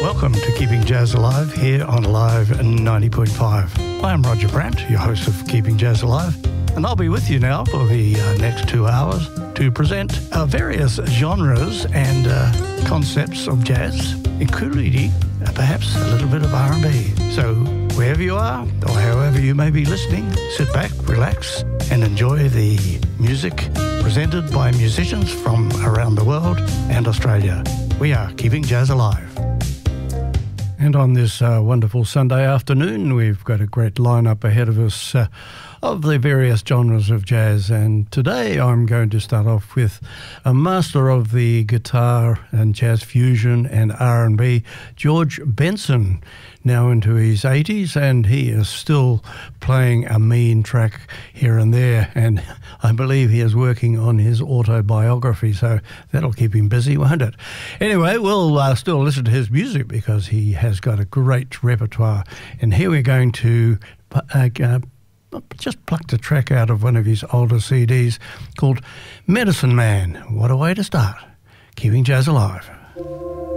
Welcome to Keeping Jazz Alive here on Live 90.5. I'm Roger Brandt, your host of Keeping Jazz Alive, and I'll be with you now for the next 2 hours to present various genres and concepts of jazz, including perhaps a little bit of R&B. So wherever you are or however you may be listening, sit back, relax, and enjoy the music presented by musicians from around the world and Australia. We are Keeping Jazz Alive. And on this wonderful Sunday afternoon, we've got a great lineup ahead of us of the various genres of jazz. And today I'm going to start off with a master of the guitar and jazz fusion and R&B, George Benson, now into his 80s, and he is still playing a mean track here and there. And I believe he is working on his autobiography, so that'll keep him busy, won't it? Anyway, we'll still listen to his music because he has got a great repertoire. And here we're going to just plucked a track out of one of his older CDs called Medicine Man. What a way to start. Keeping Jazz Alive.